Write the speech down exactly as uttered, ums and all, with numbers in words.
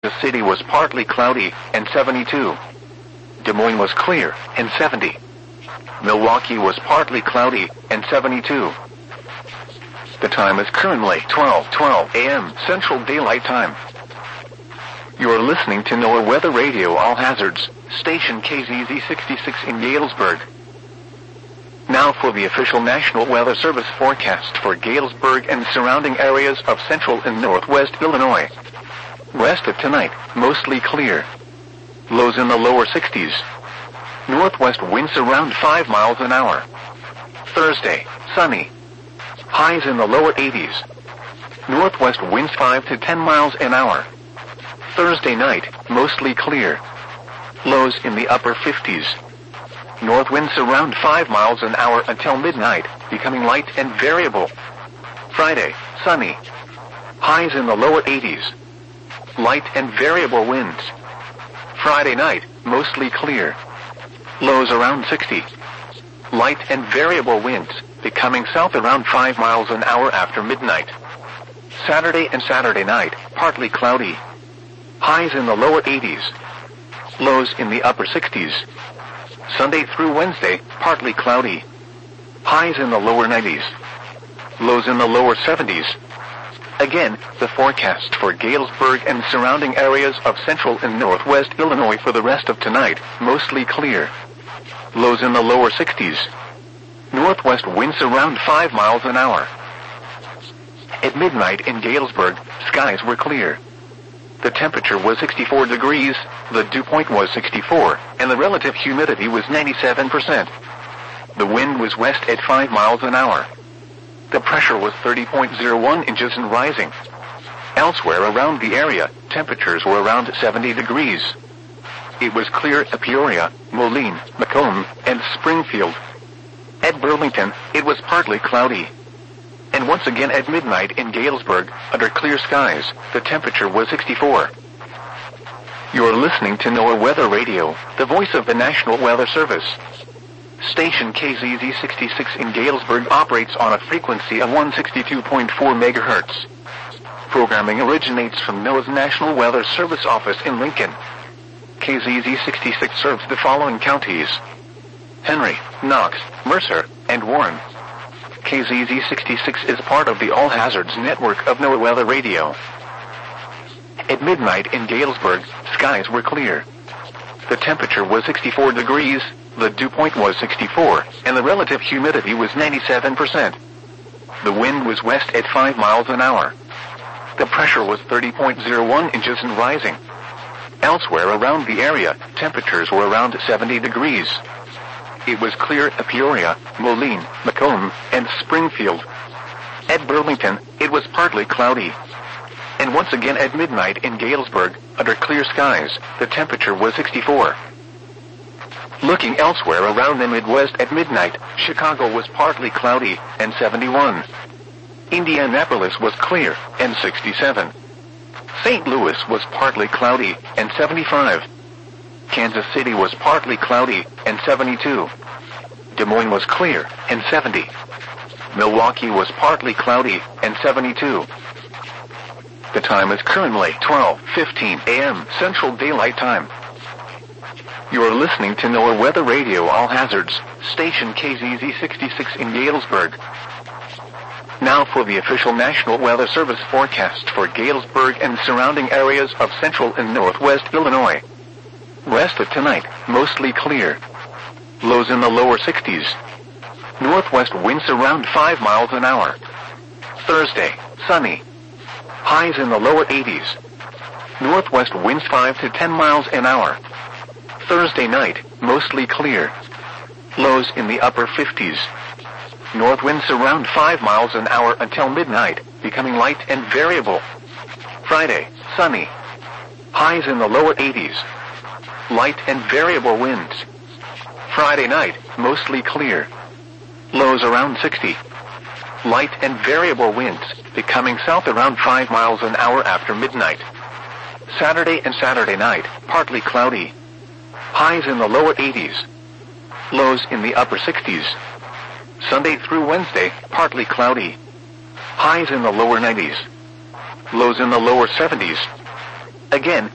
Kansas City was partly cloudy, and seventy-two. Des Moines was clear, and seventy. Milwaukee was partly cloudy, and seventy-two. The time is currently twelve twelve a m Central Daylight Time. You are listening to NOAA Weather Radio All Hazards, station K Z Z sixty-six in Galesburg. Now for the official National Weather Service forecast for Galesburg and surrounding areas of central and northwest Illinois. Rest of tonight, mostly clear. Lows in the lower sixties. Northwest winds around five miles an hour. Thursday, sunny. Highs in the lower eighties. Northwest winds five to ten miles an hour. Thursday night, mostly clear. Lows in the upper fifties. North winds around five miles an hour until midnight, becoming light and variable. Friday, sunny. Highs in the lower eighties. Light and variable winds. Friday night, mostly clear. Lows around sixty. Light and variable winds, becoming south around five miles an hour after midnight. Saturday and Saturday night, partly cloudy. Highs in the lower eighties. Lows in the upper sixties. Sunday through Wednesday, partly cloudy. Highs in the lower nineties. Lows in the lower seventies. Again, the forecast for Galesburg and surrounding areas of central and northwest Illinois for the rest of tonight, mostly clear. Lows in the lower sixties. Northwest winds around five miles an hour. At midnight in Galesburg, skies were clear. The temperature was sixty-four degrees, the dew point was sixty-four, and the relative humidity was ninety-seven percent. The wind was west at five miles an hour. The pressure was thirty point zero one inches and rising. Elsewhere around the area, temperatures were around seventy degrees. It was clear at Peoria, Moline, Macomb, and Springfield. At Burlington, it was partly cloudy. And once again at midnight in Galesburg, under clear skies, the temperature was sixty-four. You are listening to NOAA Weather Radio, the voice of the National Weather Service. Station K Z Z sixty-six in Galesburg operates on a frequency of one sixty-two point four megahertz. Programming originates from NOAA's National Weather Service office in Lincoln. K Z Z sixty-six serves the following counties: Henry, Knox, Mercer, and Warren. K Z Z sixty-six is part of the All Hazards network of NOAA Weather Radio. At midnight in Galesburg, skies were clear. The temperature was sixty-four degrees, the dew point was sixty-four, and the relative humidity was ninety-seven percent. The wind was west at five miles an hour. The pressure was thirty point zero one inches and rising. Elsewhere around the area, temperatures were around seventy degrees. It was clear at Peoria, Moline, Macomb, and Springfield. At Burlington, it was partly cloudy. And once again at midnight in Galesburg, under clear skies, the temperature was sixty-four. Looking elsewhere around the Midwest at midnight, Chicago was partly cloudy, and seventy-one. Indianapolis was clear, and sixty-seven. Saint Louis was partly cloudy, and seventy-five. Kansas City was partly cloudy, and seventy-two. Des Moines was clear, and seventy. Milwaukee was partly cloudy, and seventy-two. The time is currently twelve fifteen a m Central Daylight Time. You are listening to NOAA Weather Radio All Hazards, station K Z Z sixty-six in Galesburg. Now for the official National Weather Service forecast for Galesburg and surrounding areas of central and northwest Illinois. Rest of tonight, mostly clear. Lows in the lower sixties. Northwest winds around five miles an hour. Thursday, sunny. Highs in the lower eighties. Northwest winds five to ten miles an hour. Thursday night, mostly clear. Lows in the upper fifties. North winds around five miles an hour until midnight, becoming light and variable. Friday, sunny. Highs in the lower eighties. Light and variable winds. Friday night, mostly clear. Lows around sixty. Light and variable winds, becoming south around five miles an hour after midnight. Saturday and Saturday night, partly cloudy. Highs in the lower eighties. Lows in the upper sixties. Sunday through Wednesday, partly cloudy. Highs in the lower nineties. Lows in the lower seventies. Again,